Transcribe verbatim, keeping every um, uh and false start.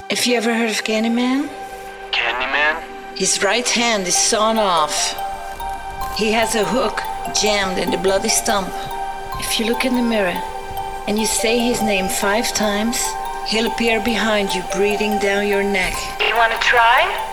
Have you ever heard of Candyman? Candyman? His right hand is sawn off. He has a hook jammed in the bloody stump. If you look in the mirror and you say his name five times, he'll appear behind you, breathing down your neck. You want to try?